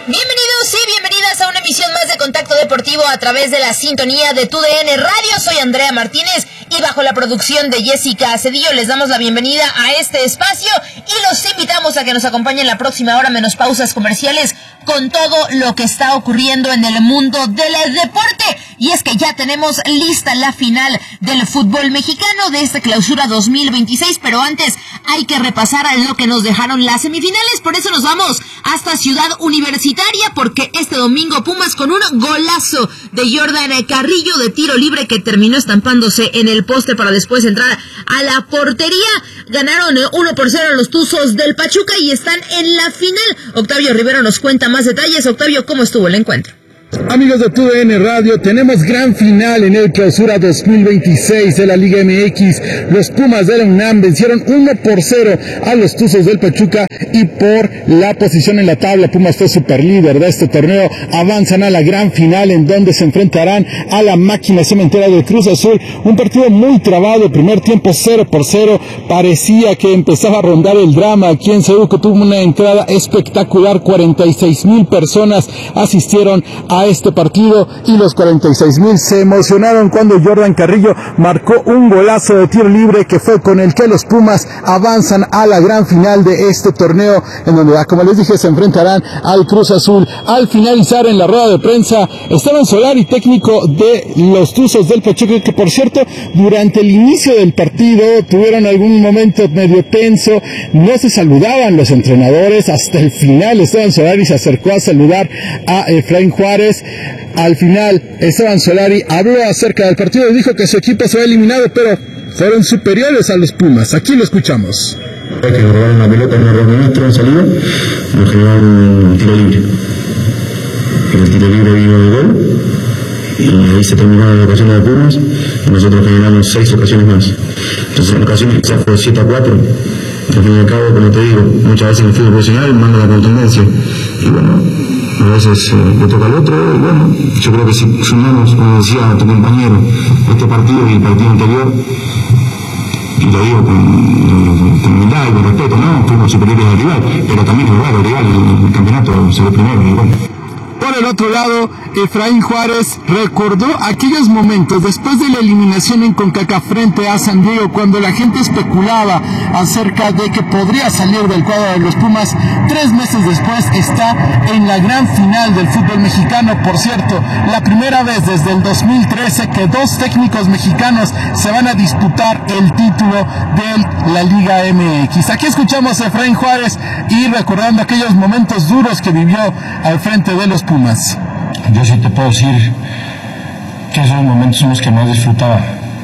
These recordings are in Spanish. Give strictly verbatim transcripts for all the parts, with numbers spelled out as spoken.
Bienvenidos y bienvenidas a una emisión más de Contacto Deportivo a través de la sintonía de Tu D N Radio. Soy Andrea Martínez y bajo la producción de Jessica Cedillo les damos la bienvenida a este espacio y los invitamos a que nos acompañen la próxima hora menos pausas comerciales con todo lo que está ocurriendo en el mundo del deporte. Y es que ya tenemos lista la final del fútbol mexicano de esta clausura dos mil veintiséis, pero antes hay que repasar a lo que nos dejaron las semifinales. Por eso nos vamos hasta Ciudad Universitaria, porque este domingo Pumas, con un golazo de Jordan Carrillo de tiro libre que terminó estampándose en el poste para después entrar a la portería, ganaron uno por cero a los Tuzos del Pachuca y están en la final. Octavio Rivero nos cuenta más detalles. Octavio, ¿cómo estuvo el encuentro? Amigos de Tu D N Radio, tenemos gran final en el clausura dos mil veintiséis de la Liga M X. Los Pumas de la UNAM vencieron uno por cero a los Tuzos del Pachuca y por la posición en la tabla Pumas fue super líder de este torneo. Avanzan a la gran final en donde se enfrentarán a la máquina cementera de Cruz Azul. Un partido muy trabado, primer tiempo cero por cero. Parecía que empezaba a rondar el drama aquí en Seúl, que tuvo una entrada espectacular. cuarenta y seis mil personas asistieron a a este partido y los cuarenta y seis mil se emocionaron cuando Jordan Carrillo marcó un golazo de tiro libre que fue con el que los Pumas avanzan a la gran final de este torneo, en donde, como les dije, se enfrentarán al Cruz Azul. Al finalizar en la rueda de prensa, Esteban Solari, técnico de los Tuzos del Pachuca, que por cierto, durante el inicio del partido tuvieron algún momento medio tenso, no se saludaban los entrenadores, hasta el final Esteban Solari se acercó a saludar a Efraín Juárez. Al final, Esteban Solari habló acerca del partido y dijo que su equipo se había eliminado, pero fueron superiores a los Pumas. Aquí lo escuchamos. Que nos robaron la pelota en el error nuestro en salida, nos generaron un tiro libre. En el tiro libre vino el gol y ahí se terminó la ocasión de Pumas y nosotros generamos seis ocasiones más. Entonces en ocasiones quizás fue siete a cuatro. Al fin y al cabo, como te digo, muchas veces en el fútbol profesional manda la contundencia y bueno, a veces eh, le toca al otro y bueno, yo creo que si sumamos, como decía tu compañero, este partido y el partido anterior, y lo digo con, con humildad y con respeto, no fuimos superiores al rival, pero también es verdad, el rival, el, el campeonato se ve primero y bueno. Por el otro lado, Efraín Juárez recordó aquellos momentos después de la eliminación en CONCACAF frente a San Diego, cuando la gente especulaba acerca de que podría salir del cuadro de los Pumas. Tres meses después está en la gran final del fútbol mexicano. Por cierto, la primera vez desde el dos mil trece que dos técnicos mexicanos se van a disputar el título de la Liga M X. Aquí escuchamos a Efraín Juárez y recordando aquellos momentos duros que vivió al frente de los Pumas. Yo sí te puedo decir que esos momentos son los que más disfrutaba,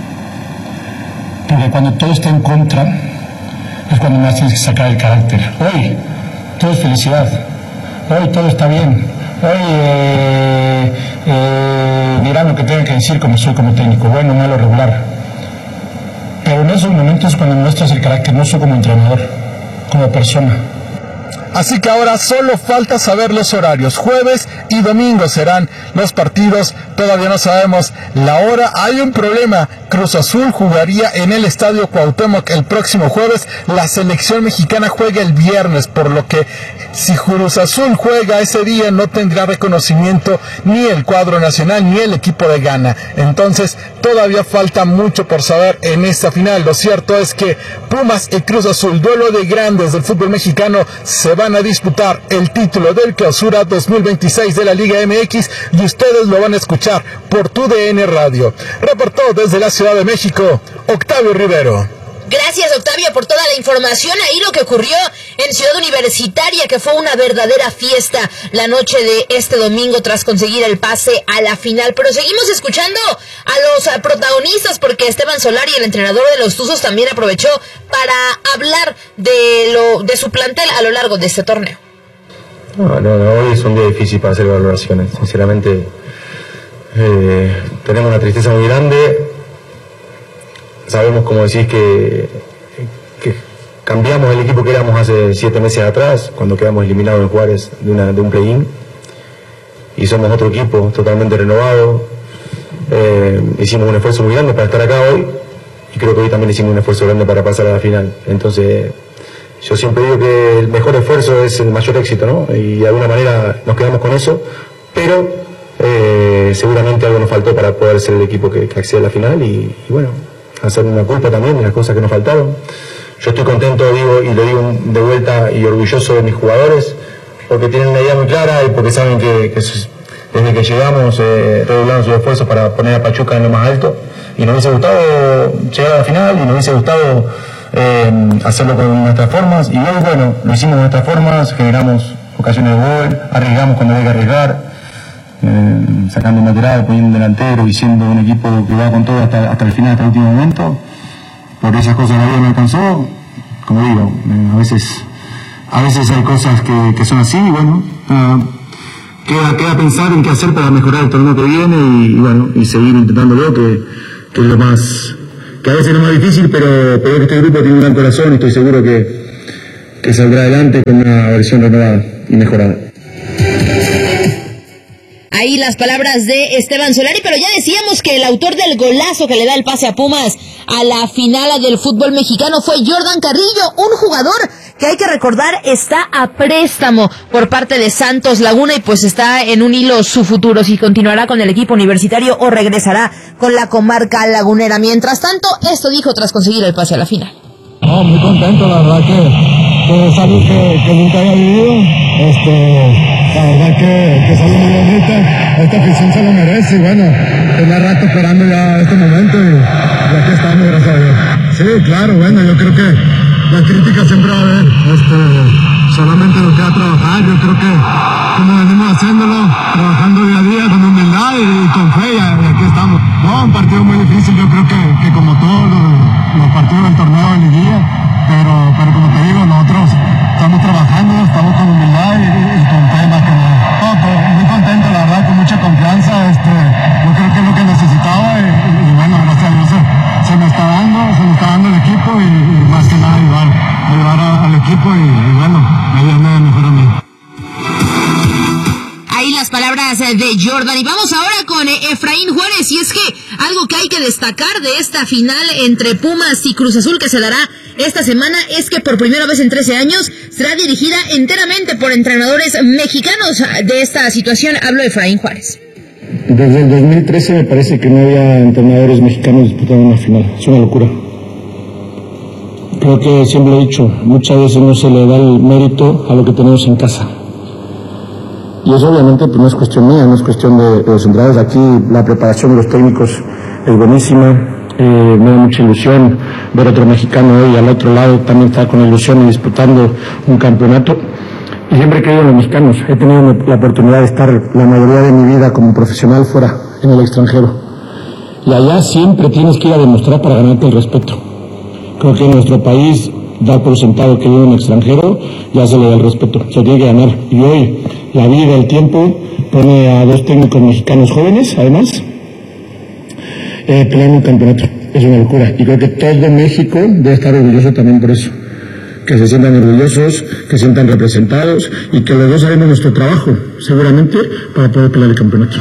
porque cuando todo está en contra es cuando más tienes que sacar el carácter. Hoy todo es felicidad, hoy todo está bien, hoy eh, eh, dirán lo que tengan que decir como soy como técnico, bueno, malo, regular, pero en esos momentos cuando muestras el carácter, no solo como entrenador, como persona. Así que ahora solo falta saber los horarios. Jueves y domingo serán los partidos. Todavía no sabemos la hora. Hay un problema. Cruz Azul jugaría en el Estadio Cuauhtémoc el próximo jueves. La selección mexicana juega el viernes, por lo que si Cruz Azul juega ese día no tendrá reconocimiento ni el cuadro nacional ni el equipo de Ghana. Entonces todavía falta mucho por saber en esta final. Lo cierto es que Pumas y Cruz Azul, duelo de grandes del fútbol mexicano, se van a disputar el título del clausura dos mil veintiséis de la Liga M X y ustedes lo van a escuchar por Tu D N Radio. Reportó desde la Ciudad de México, Octavio Rivero. Gracias, Octavio, por toda la información. Ahí lo que ocurrió en Ciudad Universitaria, que fue una verdadera fiesta la noche de este domingo tras conseguir el pase a la final. Pero seguimos escuchando a los protagonistas, porque Esteban Solari, el entrenador de los Tuzos, también aprovechó para hablar de lo de su plantel a lo largo de este torneo. No, no, no, hoy es un día difícil para hacer valoraciones. Sinceramente, eh, tenemos una tristeza muy grande. Sabemos, como decís, que, que cambiamos el equipo que éramos hace siete meses atrás, cuando quedamos eliminados en Juárez de, una, de un play-in, y somos otro equipo totalmente renovado. Eh, hicimos un esfuerzo muy grande para estar acá hoy, y creo que hoy también hicimos un esfuerzo grande para pasar a la final. Entonces, yo siempre digo que el mejor esfuerzo es el mayor éxito, ¿no? Y de alguna manera nos quedamos con eso, pero eh, seguramente algo nos faltó para poder ser el equipo que, que accede a la final y, y bueno, hacer una culpa también de las cosas que nos faltaron. Yo estoy contento, digo, y lo digo de vuelta, y orgulloso de mis jugadores, porque tienen una idea muy clara y porque saben que, que desde que llegamos eh, redoblamos sus esfuerzos para poner a Pachuca en lo más alto, y nos hubiese gustado llegar a la final, y nos hubiese gustado eh, hacerlo con nuestras formas, y hoy, bueno, lo hicimos de nuestras formas, generamos ocasiones de gol, arriesgamos cuando había que arriesgar, eh, sacando un lateral, poniendo un delantero, y siendo un equipo que va con todo hasta, hasta el final, hasta el último momento. Por esas cosas la vida me alcanzó, como digo, eh, a veces a veces hay cosas que, que son así, y bueno, uh, queda, queda pensar en qué hacer para mejorar el torneo que viene, y, y bueno, y seguir intentándolo, que, que es lo más, que a veces es lo más difícil, pero, pero este grupo tiene un gran corazón y estoy seguro que, que saldrá adelante con una versión renovada y mejorada. Ahí las palabras de Esteban Solari, pero ya decíamos que el autor del golazo que le da el pase a Pumas a la final del fútbol mexicano fue Jordan Carrillo, un jugador que hay que recordar está a préstamo por parte de Santos Laguna y pues está en un hilo su futuro, si continuará con el equipo universitario o regresará con la comarca lagunera. Mientras tanto, esto dijo tras conseguir el pase a la final. No, muy contento, la verdad que, que es algo que, que nunca había vivido, este... La verdad que, que salió muy bonita, esta afición se lo merece y bueno, tenía rato esperando ya este momento y, y aquí estamos, gracias a Dios. Sí, claro, bueno, yo creo que la crítica siempre va a haber, este, solamente nos queda trabajar, yo creo que como venimos haciéndolo, trabajando día a día con humildad y, y con fe y, y aquí estamos. No, un partido muy difícil, yo creo que, que como todos los, los partidos del torneo de liguilla, pero, pero como te digo, nosotros estamos trabajando, estamos con humildad y, y con fe más que nada. No, pues, muy contento, la verdad, con mucha confianza, este, yo creo que es lo que necesitaba y, y, y bueno, gracias a Dios se, se me está dando, se me está dando el equipo y, y más que nada ayudar, ayudar a, al equipo y, y bueno, ayudarme mejor a mí. Ahí las palabras de Jordan. Y vamos ahora con Efraín Juárez. Y es que algo que hay que destacar de esta final entre Pumas y Cruz Azul que se dará esta semana es que por primera vez en trece años será dirigida enteramente por entrenadores mexicanos. De esta situación hablo de Efraín Juárez. Desde el dos mil trece me parece que no había entrenadores mexicanos disputando una final. Es una locura. Creo que siempre lo he dicho, muchas veces no se le da el mérito a lo que tenemos en casa. Y eso obviamente pues, no es cuestión mía, no es cuestión de, de los entrenadores. Aquí la preparación de los técnicos es buenísima. Eh, me da mucha ilusión ver otro mexicano hoy al otro lado también está con ilusión y disputando un campeonato. Y siempre he creído en los mexicanos. He tenido la oportunidad de estar la mayoría de mi vida como profesional fuera, en el extranjero. Y allá siempre tienes que ir a demostrar para ganarte el respeto. Creo que en nuestro país, dar por sentado que vive un extranjero, ya se le da el respeto, se tiene que ganar. Y hoy la vida, el tiempo, pone a dos técnicos mexicanos jóvenes, además, eh, peleando un campeonato. Es una locura. Y creo que todo México debe estar orgulloso también por eso. Que se sientan orgullosos, que se sientan representados y que los dos haremos nuestro trabajo, seguramente, para poder pelear el campeonato.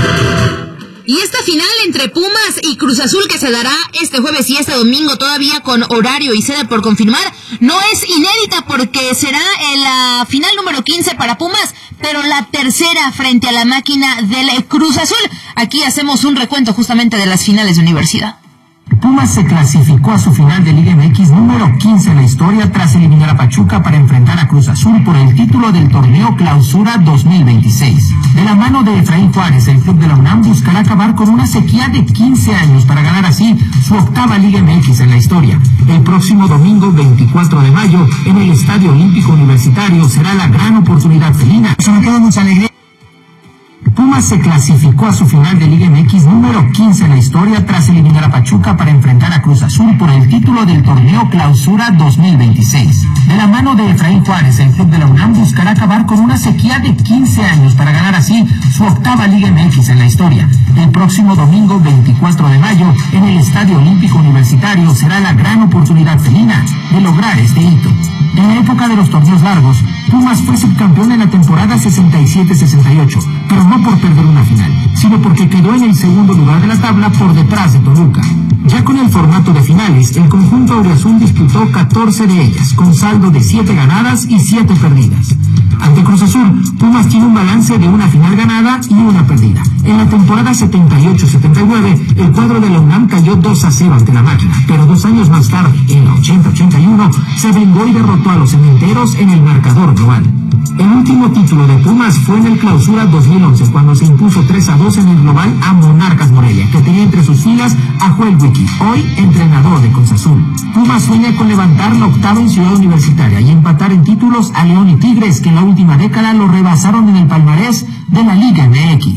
Y esta final entre Pumas y Cruz Azul que se dará este jueves y este domingo todavía con horario y sede por confirmar, no es inédita porque será la final número quince para Pumas, pero la tercera frente a la máquina del Cruz Azul. Aquí hacemos un recuento justamente de las finales de universidad. Pumas se clasificó a su final de Liga M X número quince en la historia tras eliminar a Pachuca para enfrentar a Cruz Azul por el título del torneo Clausura dos mil veintiséis. De la mano de Efraín Juárez, el club de la UNAM buscará acabar con una sequía de quince años para ganar así su octava Liga M X en la historia. El próximo domingo veinticuatro de mayo en el Estadio Olímpico Universitario será la gran oportunidad felina. Eso me queda mucha alegría. Pumas se clasificó a su final de Liga M X número quince en la historia tras eliminar a Pachuca para enfrentar a Cruz Azul por el título del torneo Clausura dos mil veintiséis. De la mano de Efraín Juárez, el club de la UNAM buscará acabar con una sequía de quince años para ganar así su octava Liga M X en la historia. El próximo domingo veinticuatro de mayo en el Estadio Olímpico Universitario será la gran oportunidad felina de lograr este hito. En la época de los torneos largos, Pumas fue subcampeón en la temporada sesenta y siete sesenta y ocho, pero no por perder una final, sino sino porque quedó en el segundo lugar de la tabla por detrás de Toluca. Ya con el formato de finales, el conjunto auriazul disputó catorce de ellas, con saldo de siete ganadas y siete perdidas. Ante Cruz Azul, Pumas tiene un balance de una final ganada y una perdida. En la temporada setenta y ocho setenta y nueve, el cuadro de la UNAM cayó dos a cero ante la Máquina, pero dos años más tarde, en la ochenta ochenta y uno, se vengó y derrotó a los cementeros en el marcador global. El último título de Pumas fue en el Clausura dos mil once, cuando se impuso tres a dos en el global a Monarcas Morelia, que tenía entre sus filas a Joel Wiki, hoy entrenador de Cruz Azul. Pumas sueña con levantar la octava en Ciudad Universitaria y empatar en títulos a León y Tigres, que en la última década lo rebasaron en el palmarés de la Liga M X.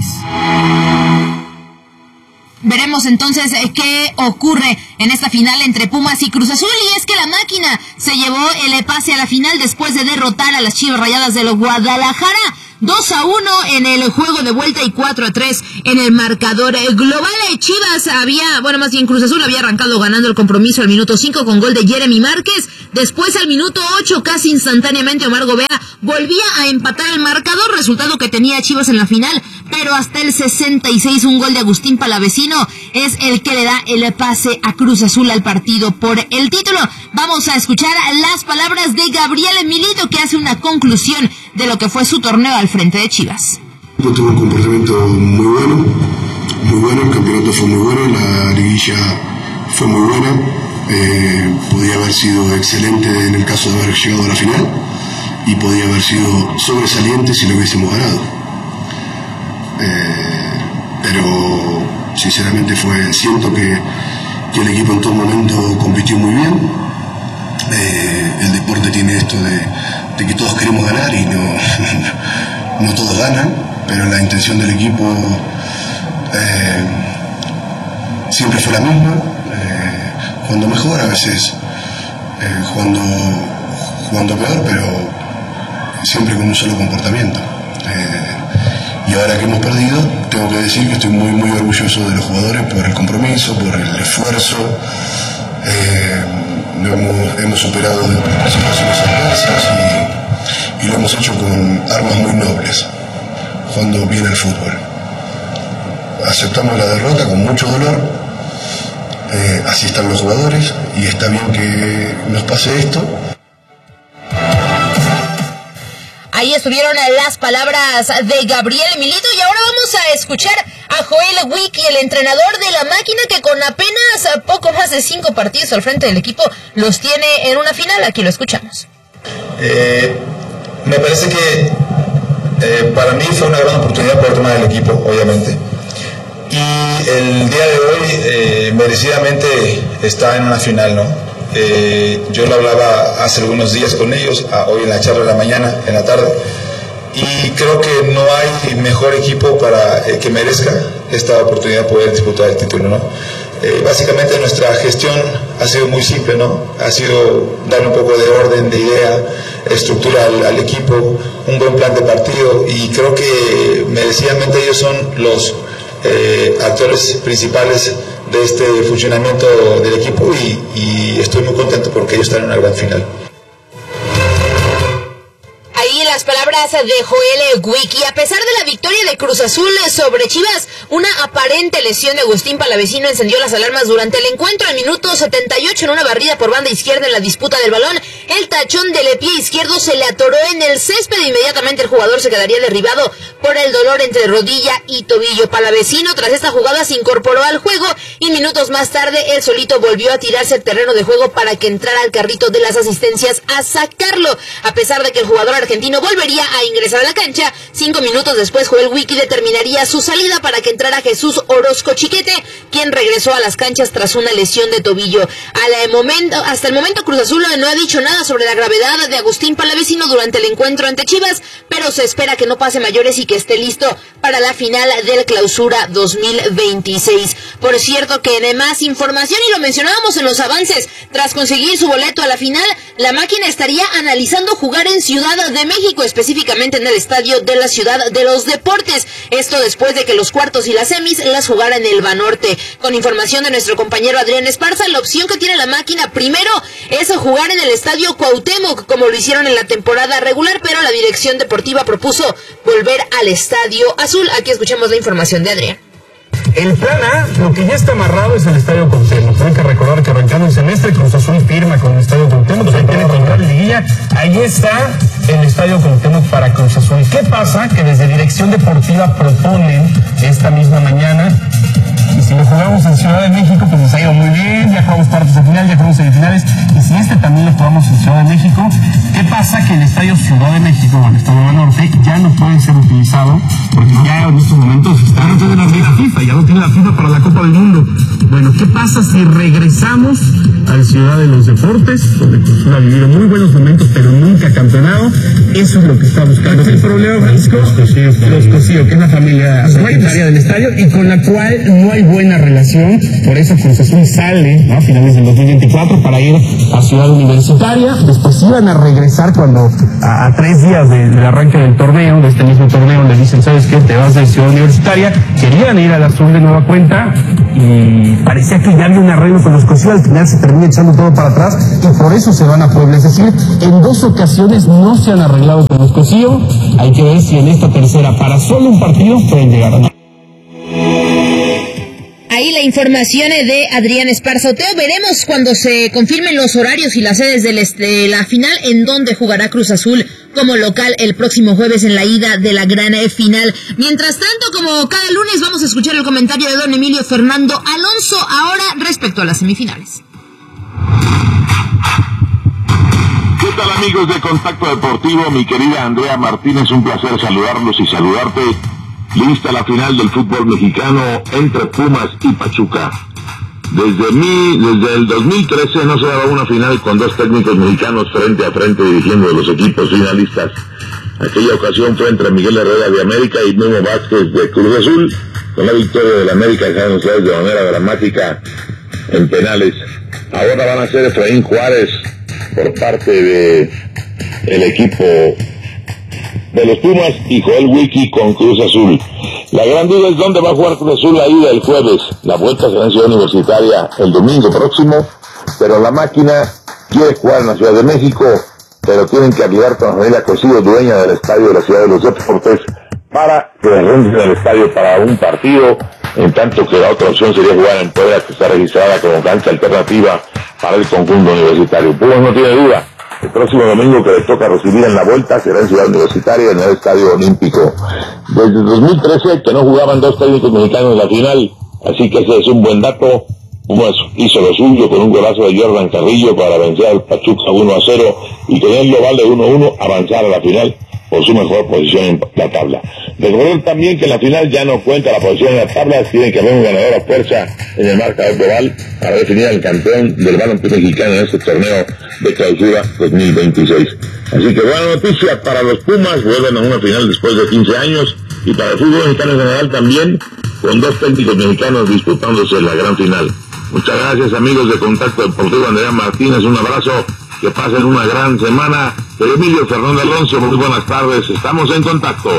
Veremos entonces eh, qué ocurre en esta final entre Pumas y Cruz Azul, y es que la Máquina se llevó el pase a la final después de derrotar a las Chivas Rayadas de Guadalajara dos a uno en el juego de vuelta y cuatro a tres en el marcador global. Chivas había, bueno, más bien Cruz Azul había arrancado ganando el compromiso al minuto cinco con gol de Jeremy Márquez. Después al minuto ocho, casi instantáneamente, Omar Gobea volvía a empatar el marcador, resultado que tenía Chivas en la final, pero hasta el sesenta y seis un gol de Agustín Palavecino es el que le da el pase a Cruz Azul al partido por el título. Vamos a escuchar las palabras de Gabriel Milito, que hace una conclusión de lo que fue su torneo al frente de Chivas. Tuvo un comportamiento muy bueno, muy bueno, el campeonato fue muy bueno, la liguilla fue muy buena, eh, podía haber sido excelente en el caso de haber llegado a la final y podía haber sido sobresaliente si lo hubiésemos ganado. Eh, pero sinceramente fue, siento que, que el equipo en todo momento compitió muy bien. Eh, el deporte tiene esto de, de que todos queremos ganar y no, no todos ganan, pero la intención del equipo eh, siempre fue la misma, eh, jugando mejor, a veces eh, jugando, jugando peor, pero siempre con un solo comportamiento. Eh, y ahora que hemos perdido, tengo que decir que estoy muy muy orgulloso de los jugadores por el compromiso, por el esfuerzo. Eh, hemos, hemos superado situaciones adversas y, y lo hemos hecho con armas muy nobles, jugando bien el fútbol. Aceptamos la derrota con mucho dolor, eh, así están los jugadores y está bien que nos pase esto. Ahí estuvieron las palabras de Gabriel Milito, y ahora vamos a escuchar a Joel Wiki, el entrenador de la Máquina, que con apenas poco más de cinco partidos al frente del equipo los tiene en una final. Aquí lo escuchamos. Eh, me parece que eh, para mí fue una gran oportunidad poder tomar el equipo, obviamente. Y el día de hoy eh, merecidamente está en una final, ¿no? Eh, yo lo hablaba hace algunos días con ellos, a, hoy en la charla de la mañana, en la tarde, y creo que no hay mejor equipo para eh, que merezca esta oportunidad de poder disputar el título, ¿no? Eh, básicamente nuestra gestión ha sido muy simple, ¿no? Ha sido dar un poco de orden, de idea, estructura al, al equipo, un buen plan de partido, y creo que merecidamente ellos son los eh, actores principales de este funcionamiento del equipo, y, y estoy muy contento porque ellos están en una gran final. Ahí las palabras de Joel Wiki. A pesar de la victoria de Cruz Azul sobre Chivas, una aparente lesión de Agustín Palavecino encendió las alarmas durante el encuentro. Al minuto setenta y ocho, en una barrida por banda izquierda en la disputa del balón, el tachón del pie izquierdo se le atoró en el césped. Inmediatamente el jugador se quedaría derribado por el dolor entre rodilla y tobillo. Palavecino, tras esta jugada, se incorporó al juego y minutos más tarde él solito volvió a tirarse al terreno de juego para que entrara al carrito de las asistencias a sacarlo. A pesar de que el jugador argentino volvería a ingresar a la cancha, cinco minutos después Joel Wiki determinaría su salida para que entrara Jesús Orozco Chiquete, quien regresó a las canchas tras una lesión de tobillo. Al momento, hasta el momento Cruz Azul no ha dicho nada sobre la gravedad de Agustín Palavecino durante el encuentro ante Chivas, pero se espera que no pase mayores y que esté listo para la final del Clausura dos mil veintiséis. Por cierto que de más información, y lo mencionábamos en los avances, tras conseguir su boleto a la final, la máquina estaría analizando jugar en Ciudad de México, específicamente en el estadio de la Ciudad de los Deportes. Esto después de que los cuartos y las semis las jugara en el Banorte. Con información de nuestro compañero Adrián Esparza, la opción que tiene la máquina primero es jugar en el estadio Cuauhtémoc, como lo hicieron en la temporada regular, pero la dirección deportiva propuso volver al Estadio Azul. Aquí escuchamos la información de Adrián. El plan A, lo que ya está amarrado es el Estadio Cuauhtémoc. Hay que recordar que arrancando el semestre, Cruz Azul firma con el Estadio Cuauhtémoc, pues ahí tiene control de liguilla. Ahí está el Estadio Cuauhtémoc para Cruz Azul. ¿Qué pasa? Que desde Dirección Deportiva proponen esta misma mañana, y si lo jugamos en Ciudad de México, pues nos ha ido muy bien, ya jugamos cuartos de final, ya jugamos semifinales, y si este también lo jugamos en Ciudad de México, ¿qué pasa? Que el Estadio Ciudad de México, o el Estadio Banorte, ya no puede ser utilizado, porque ya en estos momentos está dentro de la Liga FIFA, ya no tiene la FIFA para la Copa del Mundo. Bueno, ¿qué pasa si regresamos al Ciudad de los Deportes, donde Cruz Azul ha vivido muy buenos momentos, pero nunca campeonado? Eso es lo que está buscando. ¿Cuál es el problema, Francisco? Los Cosío, los Cosío, que es la familia propietaria del estadio, y con la cual no hay buena relación. Por eso Cruz Azul sale, ¿no?, a finales del dos mil veinticuatro para ir a Ciudad Universitaria. Después iban a regresar cuando a, a tres días de, del arranque del torneo, de este mismo torneo, le dicen, ¿sabes qué? Te vas de Ciudad Universitaria. Querían ir al Azul de nueva cuenta y parecía que ya había un arreglo con los Cosío. Al final se termina echando todo para atrás y por eso se van a Puebla. Es decir, en dos ocasiones no se han arreglado con los Cosío. Hay que ver si en esta tercera, para solo un partido, pueden llegar a... Ahí la información de Adrián Esparza. Teo, veremos cuando se confirmen los horarios y las sedes del este, de la final en donde jugará Cruz Azul como local el próximo jueves en la ida de la gran final. Mientras tanto, como cada lunes, vamos a escuchar el comentario de don Emilio Fernando Alonso ahora respecto a las semifinales. ¿Qué tal, amigos de Contacto Deportivo? Mi querida Andrea Martínez, un placer saludarlos y saludarte. Lista la final del fútbol mexicano entre Pumas y Pachuca. Desde mí, desde el dos mil trece no se daba una final con dos técnicos mexicanos frente a frente dirigiendo los equipos finalistas. Aquella ocasión fue entre Miguel Herrera de América y Memo Vázquez de Cruz Azul, con la victoria del América dejaron ustedes de manera dramática en penales. Ahora van a ser Efraín Juárez por parte de el equipo de los Pumas y Joel Wiki con Cruz Azul. La gran duda es dónde va a jugar Cruz Azul la ida el jueves. La vuelta será en Ciudad Universitaria el domingo próximo, pero la máquina quiere jugar en la Ciudad de México, pero tienen que hablar con la familia Cosío, dueña del estadio de la Ciudad de los Deportes, para que renten el estadio para un partido, en tanto que la otra opción sería jugar en Puebla, que está registrada como cancha alternativa para el conjunto universitario. Pumas no tiene duda. El próximo domingo que le toca recibir en la vuelta será en Ciudad Universitaria, en el Estadio Olímpico. Desde el dos mil trece que no jugaban dos técnicos mexicanos en la final, así que ese es un buen dato. Pumas hizo lo suyo con un golazo de Jordan Carrillo para vencer al Pachuca uno a cero y con el global de uno a uno avanzar a la final por su mejor posición en la tabla. Recordar también que en la final ya no cuenta la posición en la tabla, tiene que haber un ganador a fuerza en el marcador global para definir al campeón del balompié mexicano en este torneo de clausura dos mil veintiséis. Así que buena noticia para los Pumas, vuelven a una final después de quince años, y para el fútbol mexicano en general también, con dos técnicos mexicanos disputándose la gran final. Muchas gracias, amigos de Contacto Deportivo. Andrea Martínez, un abrazo. Que pasen una gran semana. Pero Emilio Fernando Alonso, muy buenas tardes. Estamos en contacto.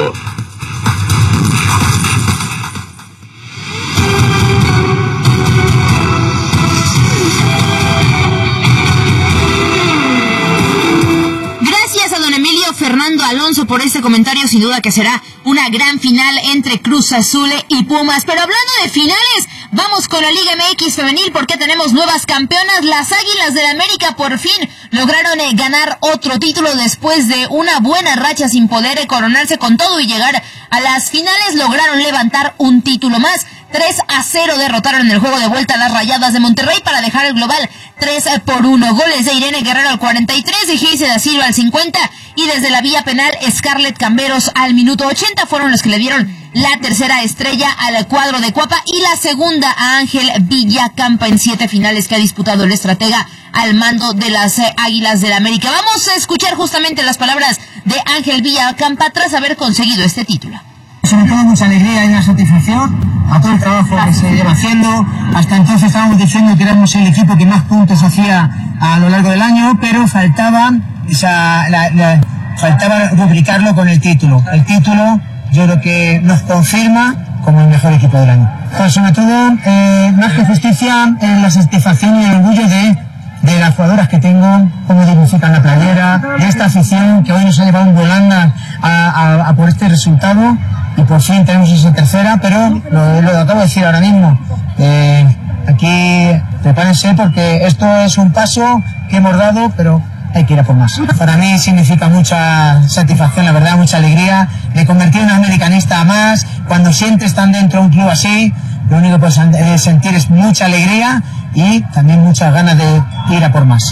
Gracias a don Emilio Fernando Alonso por este comentario. Sin duda que será una gran final entre Cruz Azul y Pumas. Pero hablando de finales, vamos con la Liga M X femenil porque tenemos nuevas campeonas. Las Águilas del América por fin lograron eh, ganar otro título después de una buena racha sin poder eh, coronarse con todo y llegar a las finales. Lograron levantar un título más. tres a cero derrotaron en el juego de vuelta a las Rayadas de Monterrey para dejar el global tres por uno. Goles de Irene Guerrero al cuarenta y tres, de Geise da Silva al cincuenta y desde la vía penal Scarlett Camberos al minuto ochenta fueron los que le dieron la tercera estrella al cuadro de Cuapa y la segunda a Ángel Villacampa en siete finales que ha disputado el estratega al mando de las eh, Águilas del América. Vamos a escuchar justamente las palabras de Ángel Villacampa tras haber conseguido este título. Sobre todo mucha alegría y una satisfacción a todo el trabajo que se lleva haciendo. Hasta entonces estábamos diciendo que éramos el equipo que más puntos hacía a lo largo del año, pero faltaba, esa, la, la, faltaba rubricarlo con el título. El título yo creo que nos confirma como el mejor equipo del año. Pero sobre todo, eh, más que justicia, eh, la satisfacción y el orgullo de, de las jugadoras que tengo, cómo dignifican la playera, de esta afición que hoy nos ha llevado un volando a, a, a por este resultado. Y por fin tenemos esa tercera, pero lo, lo acabo de decir ahora mismo. Eh, aquí prepárense porque esto es un paso que hemos dado, pero hay que ir a por más. Para mí significa mucha satisfacción, la verdad, mucha alegría. Me convertí en un americanista más. Cuando sientes tan dentro de un club así, lo único que puedes sentir es mucha alegría y también muchas ganas de ir a por más.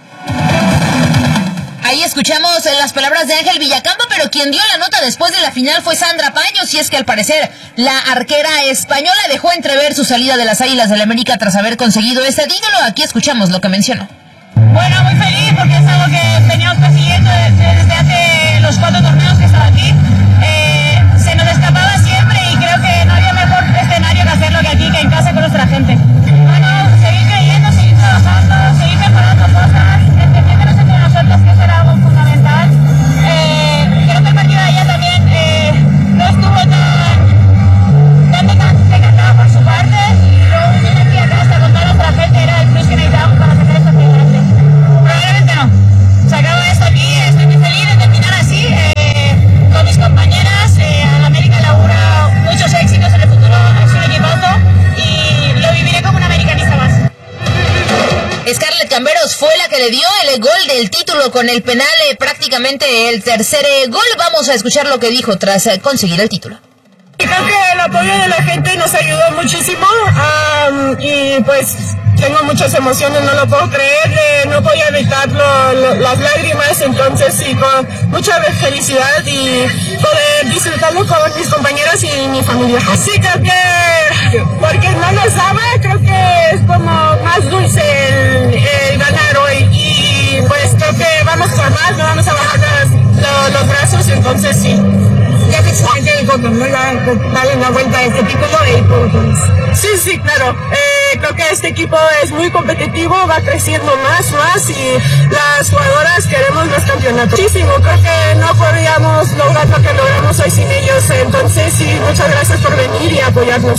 Ahí escuchamos las palabras de Ángel Villacampa, pero quien dio la nota después de la final fue Sandra Paños, y es que al parecer la arquera española dejó entrever su salida de las Águilas del América tras haber conseguido este título. Aquí escuchamos lo que mencionó. Bueno, muy feliz porque es algo que veníamos persiguiendo desde hace los cuatro torneos que he estado aquí. Eh, se nos escapaba siempre y creo que no había mejor escenario que hacerlo que aquí, que en casa con nuestra gente. Bueno, seguir creyendo, seguir trabajando, seguir mejorando cosas, entendiéndonos entre nosotros, que eso era algo fundamental. Eh, creo que el partido de allá también eh, no estuvo tan, tan decantado por su parte, y luego venir aquí a casa con toda nuestra gente era el plus que necesitábamos para sacar esta final. Probablemente no. Se acabó esto aquí, estoy muy feliz de terminar así, eh, con mis compañeras. Eh, a la América le auguro muchos éxitos en el futuro, es un equipazo y lo viviré como una americanista más. Scarlett Camberos fue la que le dio el gol del título con el penal, eh, prácticamente el tercer eh, gol. Vamos a escuchar lo que dijo tras eh, conseguir el título. Creo que el apoyo de la gente nos ayudó muchísimo, um, y pues tengo muchas emociones, no lo puedo creer, eh, no podía evitar lo, lo, las lágrimas, entonces sí, con mucha felicidad y poder disfrutarlo con mis compañeras y mi familia. Sí, creo que, porque no lo sabe, creo que es como más dulce el, el ganar hoy, y pues creo que vamos por más, no vamos a bajar las, lo, los brazos, entonces sí. Ya que se siente el control, ¿no? Darle una vuelta a este título y puntos. Sí, sí, claro. Eh, creo que este equipo es muy competitivo, va creciendo más, más, y las jugadoras queremos los campeonatos. Muchísimo, creo que no podríamos lograr lo que logramos hoy sin ellos. Entonces, sí, muchas gracias por venir y apoyarnos.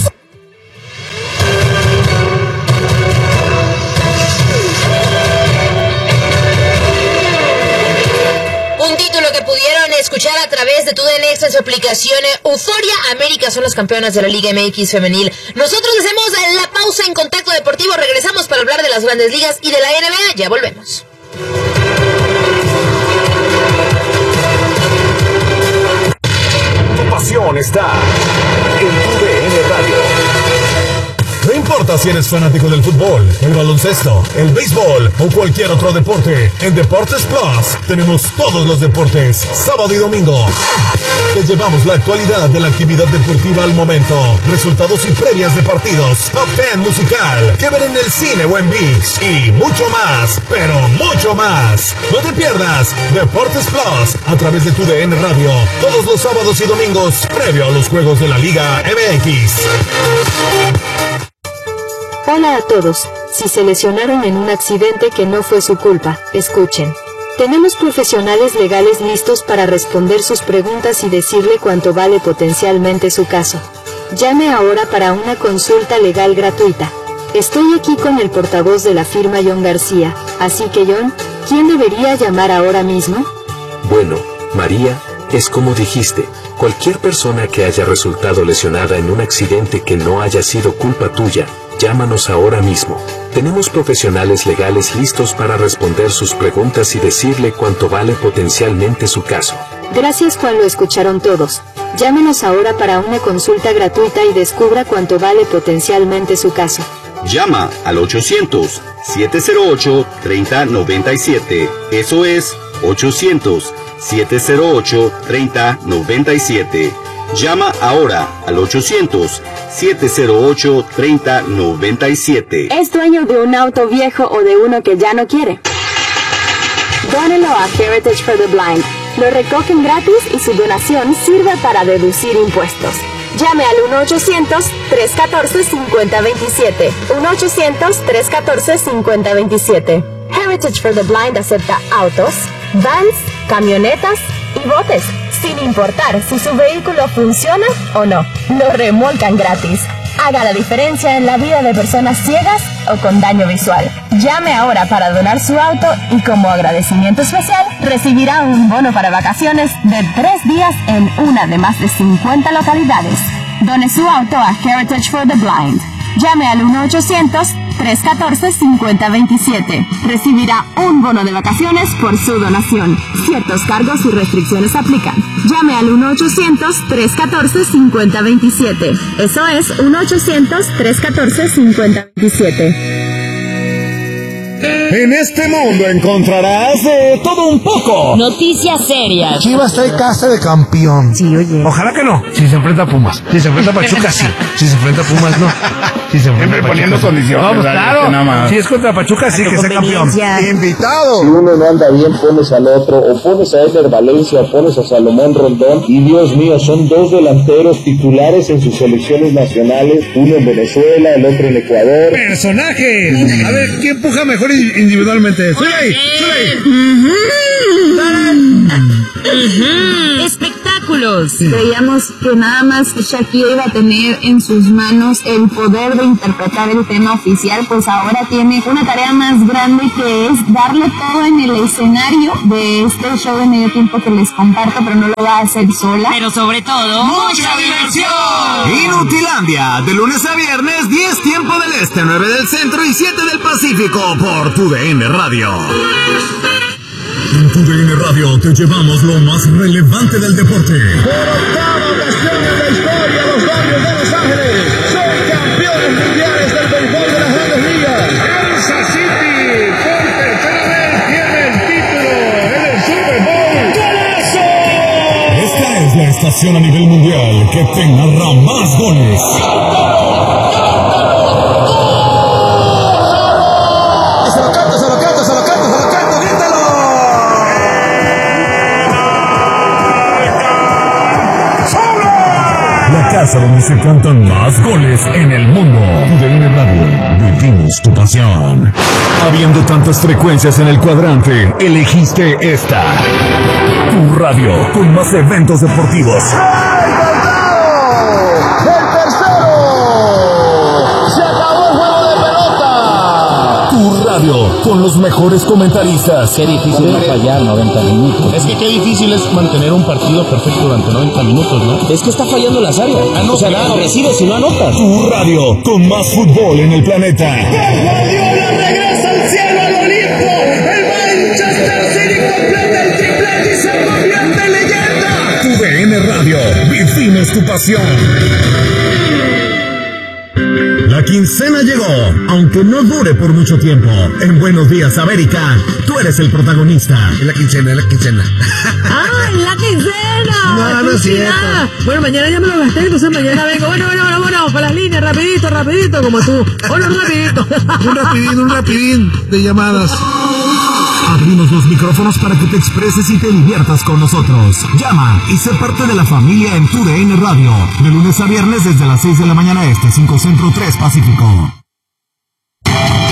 Un título que pudieron escuchar a través de tu D N X en su aplicación Euforia. América son las campeonas de la Liga M X femenil. Nosotros hacemos la pausa en Contacto Deportivo. Regresamos para hablar de las Grandes Ligas y de la N B A. Ya volvemos. Tu pasión está en tu D N Radio. No importa si eres fanático del fútbol, el baloncesto, el béisbol o cualquier otro deporte, en Deportes Plus tenemos todos los deportes, sábado y domingo. Te llevamos la actualidad de la actividad deportiva al momento, resultados y previas de partidos, top diez musical, que ver en el cine o en ViX y mucho más, pero mucho más. No te pierdas Deportes Plus a través de tu D N Radio, todos los sábados y domingos, previo a los juegos de la Liga M X. Hola a todos, si se lesionaron en un accidente que no fue su culpa, escuchen. Tenemos profesionales legales listos para responder sus preguntas y decirle cuánto vale potencialmente su caso. Llame ahora para una consulta legal gratuita. Estoy aquí con el portavoz de la firma John García, así que John, ¿quién debería llamar ahora mismo? Bueno, María, es como dijiste, cualquier persona que haya resultado lesionada en un accidente que no haya sido culpa tuya, llámanos ahora mismo. Tenemos profesionales legales listos para responder sus preguntas y decirle cuánto vale potencialmente su caso. Gracias, Juan, lo escucharon todos. Llámenos ahora para una consulta gratuita y descubra cuánto vale potencialmente su caso. Llama al ochocientos, siete cero ocho, tres cero nueve siete. Eso es ochocientos, siete cero ocho, tres cero nueve siete. Llama ahora al ochocientos, siete cero ocho, tres cero nueve siete. ¿Es dueño de un auto viejo o de uno que ya no quiere? Dónelo a Heritage for the Blind. lo recogen gratis y su donación sirve para deducir impuestos. Llame al uno ochocientos, tres uno cuatro, cinco cero dos siete. uno ochocientos, tres uno cuatro, cinco cero dos siete. Heritage for the Blind acepta autos, vans, camionetas y botes, sin importar si su vehículo funciona o no. Lo remolcan gratis. Haga la diferencia en la vida de personas ciegas o con daño visual. Llame ahora para donar su auto y como agradecimiento especial recibirá un bono para vacaciones de tres días en una de más de cincuenta localidades. Done su auto a Heritage for the Blind. Llame al uno ochocientos, tres uno cuatro, cinco cero dos siete. Recibirá un bono de vacaciones por su donación. Ciertos cargos y restricciones aplican. Llame al uno ochocientos, tres uno cuatro, cinco cero dos siete. Eso es uno ochocientos, tres uno cuatro, cinco cero dos siete. En este mundo encontrarás de todo un poco. Noticias serias. Chivas está en casa de campeón. Sí, oye. Ojalá que no. Si se enfrenta a Pumas. Si se enfrenta a Pachuca, sí. Si se enfrenta a Pumas, no. Si se enfrenta a Pachuca, poniendo sí. condiciones. Vamos, claro. Nada más. Si es contra Pachuca, sí que sea campeón. Invitado. Si uno no anda bien, pones al otro, o pones a Eder Valencia, o pones a Salomón Rondón, y Dios mío, son dos delanteros titulares en sus selecciones nacionales, uno en Venezuela, el otro en Ecuador. ¡Personajes! A ver, ¿quién puja mejor individualmente? ¡Zuley! ¡Zuley! Espectáculos. Creíamos que nada más Shakira iba a tener en sus manos el poder de interpretar el tema oficial, pues ahora tiene una tarea más grande, que es darle todo en el escenario de este show de medio tiempo que les comparto, pero no lo va a hacer sola. Pero sobre todo, ¡mucha diversión! Inutilandia, de lunes a viernes, diez tiempo del este, nueve del centro y siete del Pacífico, por tu D N Radio. En tu D N Radio te llevamos lo más relevante del deporte. Por octava ocasión en la historia, los Dodgers de Los Ángeles son campeones mundiales del béisbol de las Grandes Ligas. Kansas City, por tercera vez, tiene el título en el Super Bowl. ¡Golazo! Esta es la estación a nivel mundial que te narra más goles. Se lo canto, se lo canto, se lo canto, se lo canto, grítalo. La casa donde se cantan más goles en el mundo. Tu D N Radio, vivimos tu pasión. Habiendo tantas frecuencias en el cuadrante, elegiste esta. Tu radio, con más eventos deportivos. ¡El tercero! ¡Se acabó el juego de pelota! Tu radio, con los mejores comentaristas. Qué difícil no fallar noventa minutos. Es que qué difícil es mantener un partido perfecto durante noventa minutos, ¿no? Es que está fallando las áreas. Ah, no, o sea, claro. nada, recibes y no anotas. Tu radio, con más fútbol en el planeta. Guardiola regresa al cielo, al Olimpo. El Manchester City completa el triplete y se convierte en leyenda. Tu D N Radio, vivimos tu pasión. La quincena llegó, aunque no dure por mucho tiempo. En Buenos Días, América, tú eres el protagonista. Es la quincena, es la quincena. ¡Ay, la quincena! No, no es cierto. Bueno, mañana ya me lo gasté, entonces mañana vengo. Bueno, bueno, bueno, bueno, con las líneas, rapidito, rapidito, como tú. Bueno, rapidito. Un rapidín, un rapidín de llamadas. Abrimos los micrófonos para que te expreses y te diviertas con nosotros. Llama y sé parte de la familia en tu D N Radio. De lunes a viernes desde las seis de la mañana este, cinco centro, tres Pacífico.